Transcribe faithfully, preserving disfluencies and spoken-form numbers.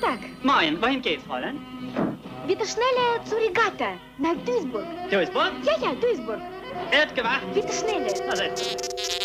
Tag. Moin, wohin geht's, Fräulein? Bitte schneller zur Regatta, nach Duisburg. Duisburg? Ja, ja, Duisburg. Wird gemacht. Bitte schneller. Na, setz.